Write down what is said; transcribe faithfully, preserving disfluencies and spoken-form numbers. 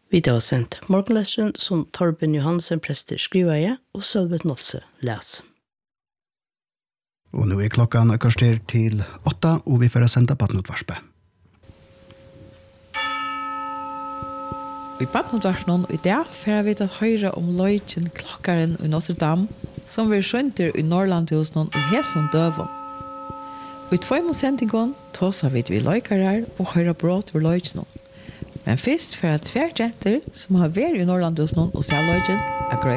Vi har sendt morgenløseren som Torben Johansen prester skriver jeg, og Sølvet Nåtse les. Og nå er klokkan kvarter til åtta, og vi får sende Patnotvarspe. I Patnotvarspen i dag får vi til høyre om løyken klokkaren i Notre Dame, som vi skjønter i Norrlandhusen i Hesen døven. Og i tvøy mot sendingen tåser vi til løykere og høyre brått ved løyken. Men først for at tver jenter som har vært i Norrlandhusen og ser løyken er grøy.